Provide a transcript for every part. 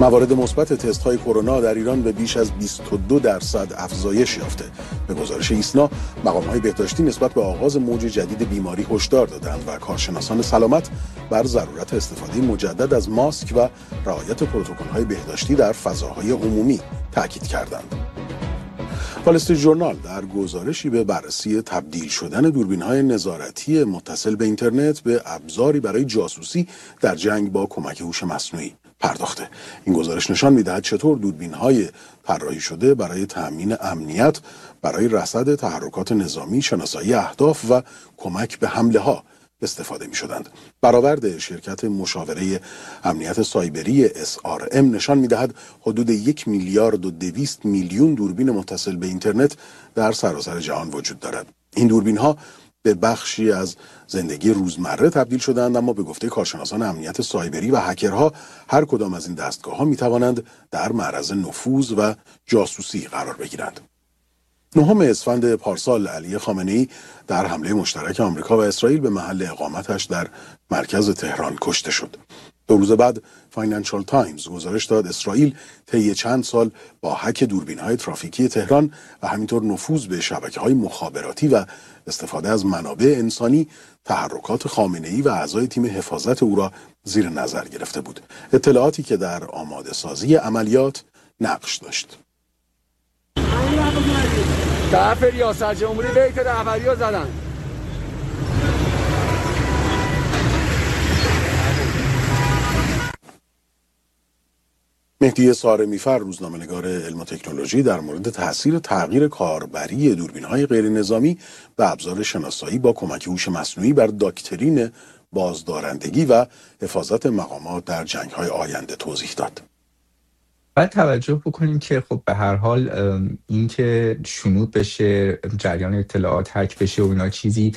موارد مثبت تست‌های کرونا در ایران به بیش از 22% افزایش یافته. به گزارش ایسنا، مقام‌های بهداشتی نسبت به آغاز موج جدید بیماری هشدار دادند و کارشناسان سلامت بر ضرورت استفاده مجدد از ماسک و رعایت پروتکل‌های بهداشتی در فضاهای عمومی تاکید کردند. وال استریت ژورنال در گزارشی به بررسی تبدیل شدن دوربین‌های نظارتی متصل به اینترنت به ابزاری برای جاسوسی در جنگ با کمک هوش مصنوعی پرداخته. این گزارش نشان می‌دهد چطور دوربین‌های طراحی شده برای تأمین امنیت، برای رصد تحرکات نظامی، شناسایی اهداف و کمک به حمله‌ها استفاده می‌شدند. برآورد شرکت مشاوره امنیت سایبری SRM نشان می‌دهد حدود 1.2 میلیارد دوربین متصل به اینترنت در سراسر جهان وجود دارد. این دوربین‌ها به بخشی از زندگی روزمره تبدیل شدند، اما به گفته کارشناسان امنیت سایبری و هکرها هر کدام از این دستگاه‌ها می‌توانند در معرض نفوذ و جاسوسی قرار بگیرند. 9 اسفند پارسال علی خامنه‌ای در حمله مشترک آمریکا و اسرائیل به محل اقامتش در مرکز تهران کشته شد. 2 روز بعد فاینانشال تایمز گزارش داد اسرائیل طی چند سال با هک دوربین‌های ترافیکی تهران و همینطور نفوذ به شبکه‌های مخابراتی و استفاده از منابع انسانی تحرکات خامنه‌ای و اعضای تیم حفاظت او را زیر نظر گرفته بود. اطلاعاتی که در آماده سازی عملیات نقش داشت. طرف ریاست جمهوری بیت رهبری‌ها زدن. مهدی صارمی‌فر، روزنامه‌نگار علم و تکنولوژی، در مورد تاثیر تغییر کاربری دوربین‌های غیرنظامی و ابزار شناسایی با کمک هوش مصنوعی بر داکترین بازدارندگی و حفاظت مقامات در جنگ‌های آینده توضیح داد. باید توجه بکنیم که خب به هر حال این که شنود بشه، جریان اطلاعات هک بشه و اینا چیزی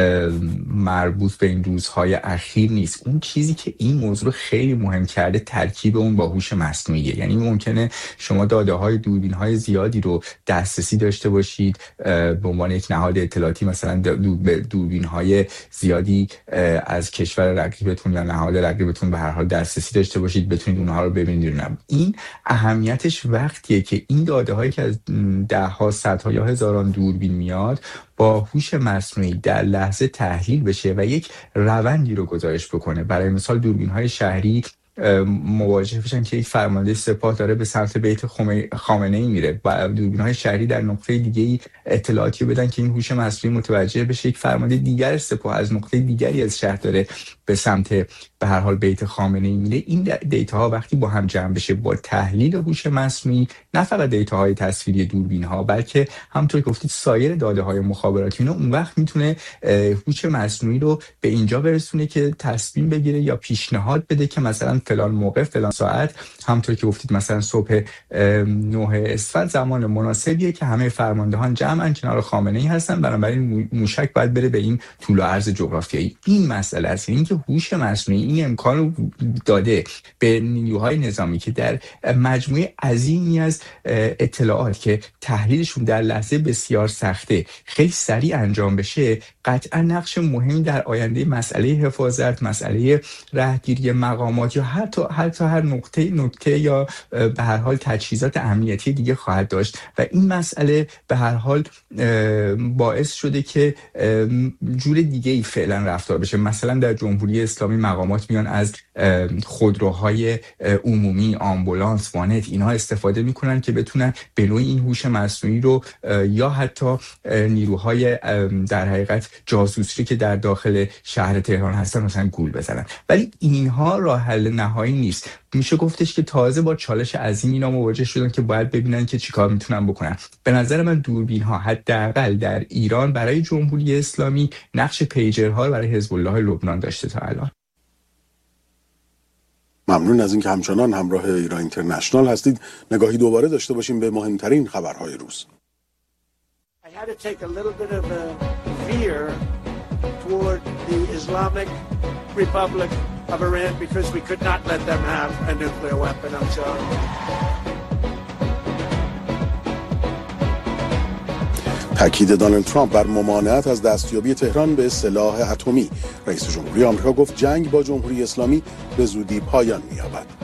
مربوط به این روزهای اخیر نیست. اون چیزی که این موضوع خیلی مهم کرده ترکیب اون با هوش مصنوعیه. یعنی ممکنه شما داده‌های دوربین‌های زیادی رو دسترسی داشته باشید به عنوان یک نهاد اطلاعاتی، مثلا دوربین‌های زیادی از کشور رقیبتون یا نهاد رقیبتون به هر حال دسترسی داشته باشید، بتونید اونها رو ببینید. این اهمیتش وقتیه که این داده‌هایی که از ده‌ها، صدها یا هزاران دوربین میاد با هوش مصنوعی در لحظه تحلیل بشه و یک روندی رو گزارش بکنه. برای مثال دوربین‌های شهری مواجه بشن که یک فرمانده سپاه داره به سمت بیت خامنه‌ای میره و دوربین‌های شهری در نقطه دیگه‌ای اطلاعاتی بدن که این هوش مصنوعی متوجه بشه یک فرمانده دیگر سپاه از نقطه دیگری از شهر داره به سمت به هر حال بیت خامنه‌ای میره. این دیتاها وقتی با هم جمع بشه با تحلیل هوش مصنوعی، نه فقط دیتاهای تصویری دوربین‌ها بلکه همونطور که گفتید سایر داده‌های مخابراتی، اون وقت میتونه هوش مصنوعی رو به اینجا برسونه که تصمیم بگیره یا پیشنهاد بده که مثلا فلان موقع فلان ساعت، همونطور که گفتید مثلا صبح 9 اسفند زمان مناسبیه که همه فرماندهان جمعن کنار خامنه‌ای هستن، بنابراین موشک باید بره به این طول و عرض جغرافیایی. این مسئله است، یعنی که هوش مصنوعی این امکان رو داده به نیروهای نظامی که در مجموعه عظیمی از اطلاعات که تحلیلشون در لحظه بسیار سخته خیلی سریع انجام بشه، قطعا نقش مهمی در آینده مسئله حفاظت، مسئله رهگیری مقامات یا حتی هر نکته یا به هر حال تجهیزات امنیتی دیگه خواهد داشت و این مسئله به هر حال باعث شده که جور دیگه ای فعلا رفتار بشه. مثلا در جمهوری اسلامی مقامات میان از خودروهای عمومی، آمبولانس، وانت اینها استفاده میکنن که بتونن به نوعی این هوش مصنوعی رو یا حتی نیروهای در حقیقت جاسوسی که در داخل شهر تهران هستن مثلا گول بزنن. ولی اینها راه حل نهایی نیست. میشه گفتش که تازه با چالش عظیمی اینا مواجه شدن که باید ببینن که چیکار میتونن بکنن. به نظر من دوربین ها حداقل در ایران برای جمهوری اسلامی نقش پیجرها برای حزب الله لبنان داشته تا الان. ممنون از اینکه همچنان همراه ایران اینترنشنال هستید. نگاهی دوباره داشته باشیم به مهمترین خبرهای روز. I had to take a little bit of a veer toward the Islamic Republic of Iran because we could not let them have a nuclear weapon. I'm sorry. تاکید دونالد ترامپ بر ممانعت از دستیابی تهران به سلاح اتمی. رئیس جمهوری آمریکا گفت جنگ با جمهوری اسلامی به زودی پایان می‌یابد.